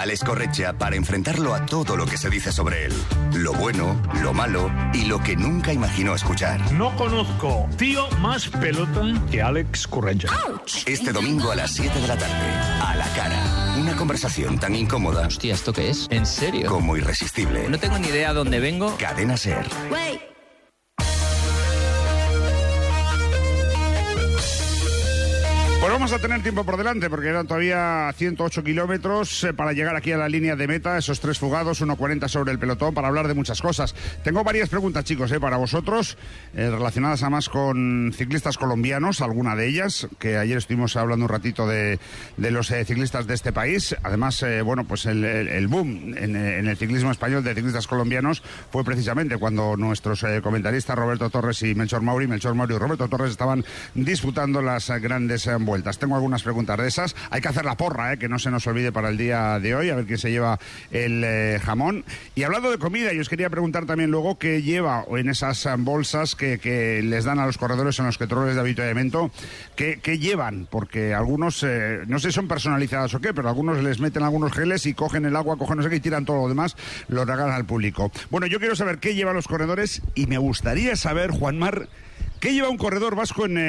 Alex Corretja para enfrentarlo a todo lo que se dice sobre él. Lo bueno, lo malo y lo que nunca imaginó escuchar. No conozco tío más pelota que Alex Corretja. Este domingo a las 7 de la tarde, A la Cara. Una conversación tan incómoda. Hostia, ¿esto qué es? ¿En serio? Como irresistible. No tengo ni idea a dónde vengo. Cadena SER. Pues vamos a tener tiempo por delante porque eran todavía 108 kilómetros para llegar aquí a la línea de meta, esos 3 fugados, 1:40 sobre el pelotón, para hablar de muchas cosas. Tengo varias preguntas, chicos, para vosotros, relacionadas además con ciclistas colombianos, alguna de ellas, que ayer estuvimos hablando un ratito de los ciclistas de este país. Además, bueno, pues el boom en el ciclismo español de ciclistas colombianos fue precisamente cuando nuestros comentaristas Roberto Torres y Melchor Mauri y Roberto Torres estaban disputando las grandes vueltas. Tengo algunas preguntas de esas. Hay que hacer la porra, que no se nos olvide para el día de hoy, a ver quién se lleva el jamón. Y hablando de comida, yo os quería preguntar también luego qué lleva en esas bolsas que les dan a los corredores en los controles de avituallamiento, qué llevan, porque algunos, no sé si son personalizadas o qué, pero algunos les meten algunos geles y cogen el agua, cogen no sé qué y tiran todo lo demás, lo regalan al público. Bueno, yo quiero saber qué llevan los corredores y me gustaría saber, Juanmar, ¿qué lleva un corredor vasco en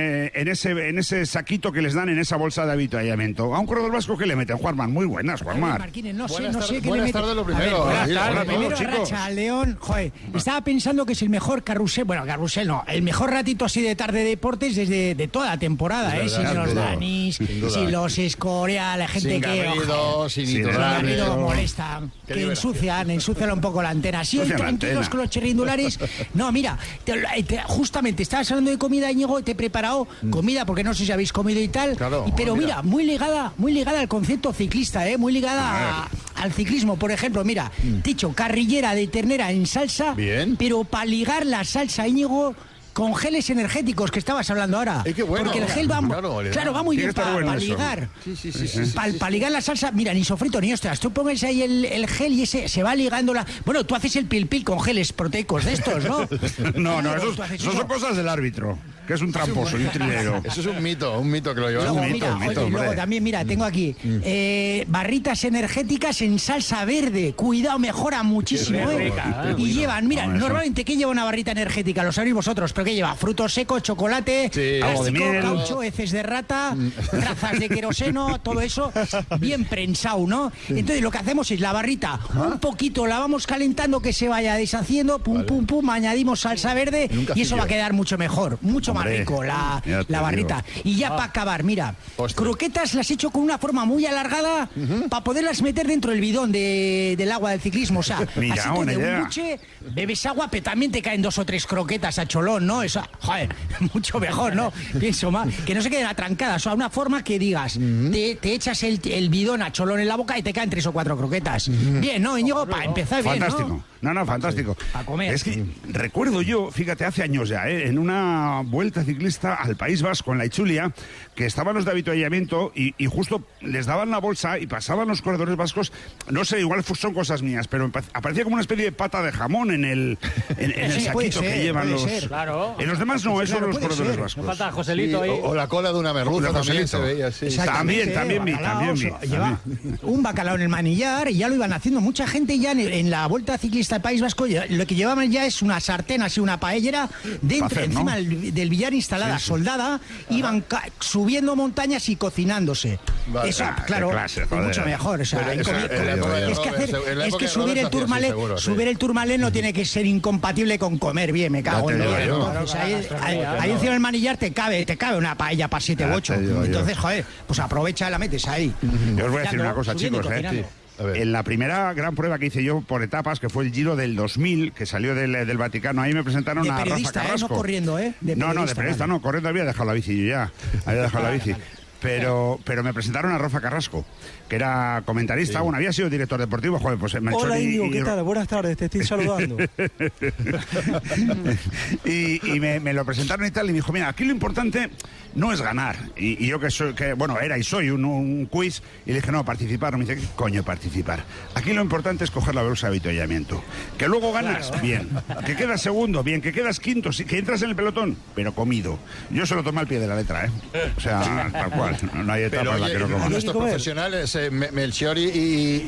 ese saquito que les dan en esa bolsa de avituallamiento? A un corredor vasco, ¿qué le meten? Juanmar, muy buenas, Juanmar. Martínez, no sé qué le buenas meten. tardes, lo primero. Hola, Primero chicos. Racha, León, joder, estaba pensando que es el mejor carrusel, bueno, carrusel no, el mejor ratito así de tarde de deportes desde de toda la temporada, Es sin verdad, los todo. Danis, Sin duda. sin los Escoria, la gente Sin que Garrido, sin sin Iturralde. Garrido molesta, Qué que liberación. ensucian un poco la antena. Sí, Ensucian la tranquilos antena. con los chirrindulares. No, mira, justamente estabas hablando de comida, Íñigo, te he preparado comida, porque no sé si habéis comido y tal, Claro, pero mira. muy ligada al concepto ciclista, muy ligada al ciclismo. Por ejemplo, mira, dicho, carrillera de ternera en salsa, Bien. pero para ligar la salsa, Íñigo, con geles energéticos que estabas hablando ahora. Qué bueno. Porque el gel va, Claro, va muy tiene bien que estar para bueno eso. ligar. Sí. Para ligar la salsa, mira, ni sofrito ni ostras. Tú pones ahí el gel y ese se va ligando la... Bueno, tú haces el pil con geles proteicos de estos, ¿no? No, Tú haces esos eso. son cosas del árbitro, que es un tramposo y un trilero. Eso es un mito que lo llevamos. Luego, un mito, mira, oye, hombre. luego también, mira, tengo aquí barritas energéticas en salsa verde. Cuidado, mejora muchísimo, Qué rica, Y llevan, mira, No, eso. normalmente, ¿qué lleva una barrita energética? Lo sabéis vosotros, pero ¿qué lleva? Frutos secos, chocolate, Sí. Algo de plástico, miel. caucho, heces de rata, trazas de queroseno, todo eso bien prensado, ¿no? Entonces lo que hacemos es la barrita, un poquito la vamos calentando que se vaya deshaciendo, pum, añadimos salsa verde Un y eso cafillo. va a quedar mucho mejor, mucho más Hombre, rico ya te la barrita. Y ya para acabar, mira, Hostia. croquetas las he hecho con una forma muy alargada para poderlas meter dentro del bidón del agua del ciclismo. O sea, Mira, así tú buena de idea. un duche bebes agua, pero también te caen 2 o 3 croquetas a cholón, ¿no? Eso, joder, mucho mejor, ¿no? Pienso más. Que no se queden atrancadas. O sea, una forma que digas, te echas el bidón a cholón en la boca y te caen 3 o 4 croquetas. Bien, ¿no, Íñigo? Para empezar bien, Fantástico. ¿no? No, fantástico. Pa' comer. Es que recuerdo yo, fíjate, hace años ya, en una vuelta ciclista al País Vasco, en la Itzulia, que estaban los de avituallamiento y justo les daban la bolsa y pasaban los corredores vascos, no sé, igual son cosas mías, pero aparecía como una especie de pata de jamón en el Sí, puede saquito ser, que llevan puede los... ser. Claro. En los demás no, eso Claro, los puede corredores ser. vascos. Falta Sí, Joselito ahí. o la cola de una merluza De también Joselito. se veía así. Exactamente, También vi, bacalao, también. un bacalao en el manillar y ya lo iban haciendo. Mucha gente ya en la Vuelta Ciclista al País Vasco, lo que llevaban ya es una sartén, así una paellera, dentro, Pa' hacer, ¿no? encima del billar instalada, soldada, iban subiendo montañas y cocinándose. Vale. Eso, Ah, qué claro, clase, joder. mucho mejor. O sea, Pero en eso, comi- en la época de es que, Robert, en la es época que de subir Robert el se hacía así, Tourmalet, seguro, sí. subir el Tourmalet no tiene que ser incompatible con comer bien, me cago Ya en te Dios. digo yo. Entonces, ahí encima del manillar te cabe una paella para 7 u Ya 8. te digo yo. Entonces, joder, pues aprovecha y la metes ahí. Yo os voy a decir Cocinando, una cosa, subiendo y chicos, cocinando. A ver. En la primera gran prueba que hice yo por etapas, que fue el Giro del 2000, que salió del Vaticano, ahí me presentaron De a Rafa periodista, Carrasco. no corriendo, ¿eh? No, de periodista no, corriendo había dejado la bici yo ya. Había dejado la bici. Pero me presentaron a Rafa Carrasco, que era comentarista, bueno, había sido director deportivo, joder, pues Melchor Hola, y- Íñigo, y- ¿qué tal? Buenas tardes, te estoy saludando. y me lo presentaron y tal, y me dijo, mira, aquí lo importante no es ganar. Y yo que soy, era y soy un quiz, y le dije, no, participar. Me dice, ¿qué coño participar? Aquí lo importante es coger la bolsa de avituallamiento. Que luego ganas, bien. Que quedas segundo, bien. Que quedas quinto, sí, que entras en el pelotón, pero comido. Yo se lo tomé al pie de la letra, ¿eh? O sea, tal cual. No hay etapa Pero en la oye, que no coma. nuestros comer. profesionales, Melchior y